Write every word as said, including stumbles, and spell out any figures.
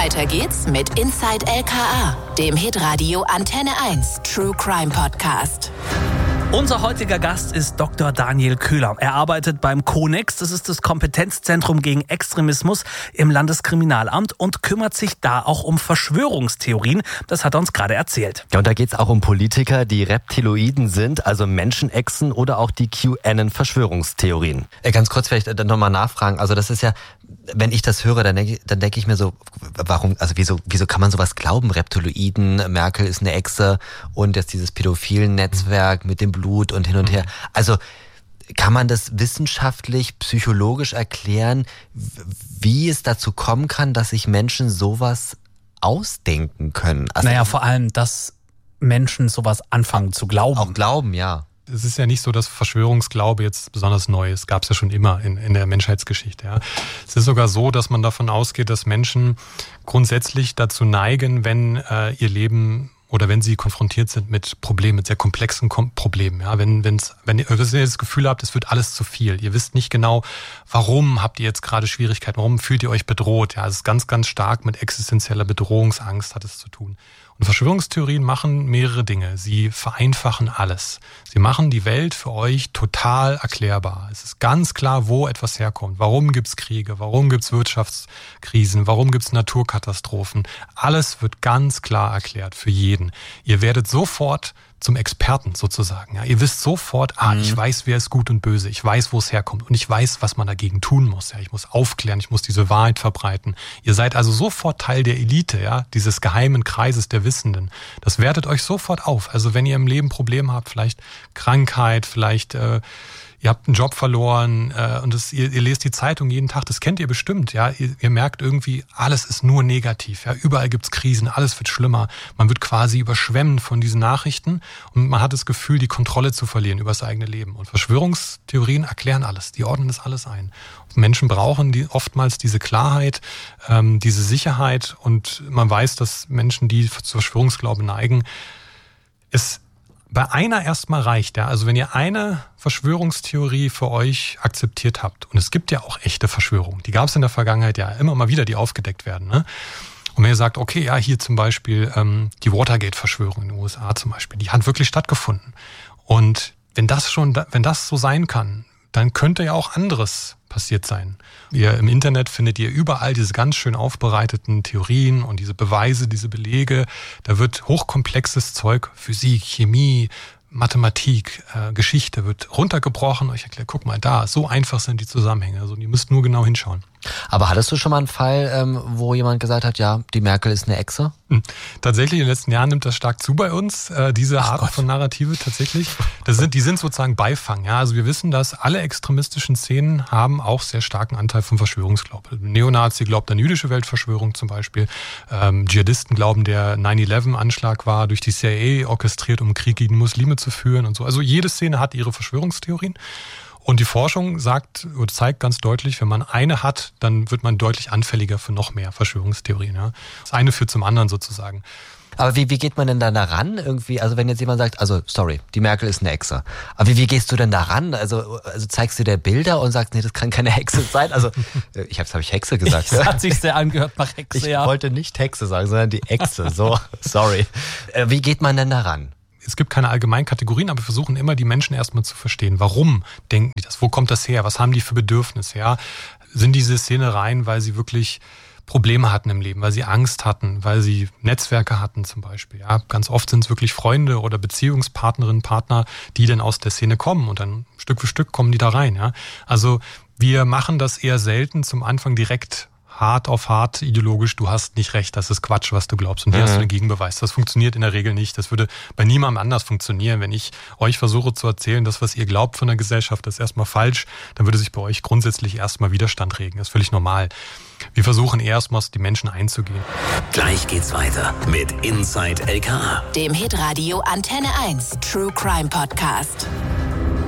Weiter geht's mit Inside L K A, dem Hitradio Antenne eins True Crime Podcast. Unser heutiger Gast ist Doktor Daniel Köhler. Er arbeitet beim Konex, das ist das Kompetenzzentrum gegen Extremismus im Landeskriminalamt und kümmert sich da auch um Verschwörungstheorien. Das hat er uns gerade erzählt. Ja, und da geht es auch um Politiker, die Reptiloiden sind, also Menschenechsen oder auch die QAnon-Verschwörungstheorien. Äh, ganz kurz vielleicht dann nochmal nachfragen. Also das ist ja, wenn ich das höre, dann denke dann denk ich mir so, warum, also wieso, wieso kann man sowas glauben? Reptiloiden, Merkel ist eine Echse und jetzt dieses pädophilen Netzwerk mit dem Blut und hin und her. Also kann man das wissenschaftlich, psychologisch erklären, wie es dazu kommen kann, dass sich Menschen sowas ausdenken können? Also naja, vor allem, dass Menschen sowas anfangen zu glauben. Auch glauben, ja. Es ist ja nicht so, dass Verschwörungsglaube jetzt besonders neu ist. Gab es ja schon immer in, in der Menschheitsgeschichte. Ja. Es ist sogar so, dass man davon ausgeht, dass Menschen grundsätzlich dazu neigen, wenn äh, ihr Leben oder wenn sie konfrontiert sind mit Problemen, mit sehr komplexen Kom- Problemen. Ja, wenn, wenn's, wenn ihr das Gefühl habt, es wird alles zu viel. Ihr wisst nicht genau, warum habt ihr jetzt gerade Schwierigkeiten, warum fühlt ihr euch bedroht. Ja, es ist ganz, ganz stark mit existenzieller Bedrohungsangst hat es zu tun. Und Verschwörungstheorien machen mehrere Dinge. Sie vereinfachen alles. Sie machen die Welt für euch total erklärbar. Es ist ganz klar, wo etwas herkommt. Warum gibt's Kriege? Warum gibt's Wirtschaftskrisen? Warum gibt's Naturkatastrophen? Alles wird ganz klar erklärt für jeden. Ihr werdet sofort zum Experten sozusagen. Ja, ihr wisst sofort, ah, ich weiß, wer ist gut und böse. Ich weiß, wo es herkommt. Und ich weiß, was man dagegen tun muss. Ja, ich muss aufklären, ich muss diese Wahrheit verbreiten. Ihr seid also sofort Teil der Elite, ja, dieses geheimen Kreises der Wissenden. Das wertet euch sofort auf. Also wenn ihr im Leben Probleme habt, vielleicht Krankheit, vielleicht äh, ihr habt einen Job verloren äh, und das, ihr, ihr lest die Zeitung jeden Tag, das kennt ihr bestimmt. Ja, ihr, ihr merkt irgendwie, alles ist nur negativ. Ja, überall gibt's Krisen, alles wird schlimmer. Man wird quasi überschwemmt von diesen Nachrichten und man hat das Gefühl, die Kontrolle zu verlieren über das eigene Leben. Und Verschwörungstheorien erklären alles, die ordnen das alles ein. Und Menschen brauchen die, oftmals diese Klarheit, ähm, diese Sicherheit und man weiß, dass Menschen, die zu Verschwörungsglauben neigen, es bei einer erstmal reicht, ja. Also wenn ihr eine Verschwörungstheorie für euch akzeptiert habt, und es gibt ja auch echte Verschwörungen, die gab es in der Vergangenheit ja immer mal wieder, die aufgedeckt werden, ne? Und wenn ihr sagt, okay, ja, hier zum Beispiel ähm, die Watergate-Verschwörung in den U S A zum Beispiel, die hat wirklich stattgefunden. Und wenn das schon, wenn das so sein kann, dann könnte ja auch anderes passiert sein. Ihr im Internet findet ihr überall diese ganz schön aufbereiteten Theorien und diese Beweise, diese Belege. Da wird hochkomplexes Zeug, Physik, Chemie, Mathematik, äh, Geschichte wird runtergebrochen. Ich erkläre, guck mal da, so einfach sind die Zusammenhänge. Also ihr müsst nur genau hinschauen. Aber hattest du schon mal einen Fall, ähm, wo jemand gesagt hat, ja, die Merkel ist eine Echse? Hm. Tatsächlich, in den letzten Jahren nimmt das stark zu bei uns, äh, diese Art Ach von Narrative tatsächlich. Das sind, die sind sozusagen Beifang. Ja? Also wir wissen, dass alle extremistischen Szenen haben auch sehr starken Anteil von Verschwörungsglauben. Neonazi glaubt an jüdische Weltverschwörung zum Beispiel. Ähm, Dschihadisten glauben, der nine eleven Anschlag war durch die C I A orchestriert, um Krieg gegen Muslime zu führen und so. Also jede Szene hat ihre Verschwörungstheorien. Und die Forschung sagt oder zeigt ganz deutlich, wenn man eine hat, dann wird man deutlich anfälliger für noch mehr Verschwörungstheorien. Ja? Das eine führt zum anderen sozusagen. Aber wie, wie geht man denn da daran irgendwie? Also wenn jetzt jemand sagt, also sorry, die Merkel ist eine Hexe. Aber wie, wie gehst du denn daran? Also, also zeigst du dir Bilder und sagst, nee, das kann keine Hexe sein? Also ich habe, habe ich Hexe gesagt. Das hat sich sehr angehört nach Hexe, ich ja. wollte nicht Hexe sagen, sondern die Echse. So, sorry. Wie geht man denn daran? Es gibt keine allgemeinen Kategorien, aber wir versuchen immer, die Menschen erstmal zu verstehen. Warum denken die das? Wo kommt das her? Was haben die für Bedürfnisse? Ja? Sind diese Szenereien, weil sie wirklich Probleme hatten im Leben, weil sie Angst hatten, weil sie Netzwerke hatten zum Beispiel. Ja? Ganz oft sind es wirklich Freunde oder Beziehungspartnerinnen, Partner, die dann aus der Szene kommen und dann Stück für Stück kommen die da rein. Ja? Also wir machen das eher selten zum Anfang direkt hart auf hart ideologisch, du hast nicht recht, das ist Quatsch, was du glaubst. Und hier mhm. hast du den Gegenbeweis. Das funktioniert in der Regel nicht. Das würde bei niemandem anders funktionieren. Wenn ich euch versuche zu erzählen, das, was ihr glaubt von der Gesellschaft, ist erstmal falsch, dann würde sich bei euch grundsätzlich erstmal Widerstand regen. Das ist völlig normal. Wir versuchen erstmal, die Menschen einzugehen. Gleich geht's weiter mit Inside L K A, dem Hitradio Antenne eins True Crime Podcast.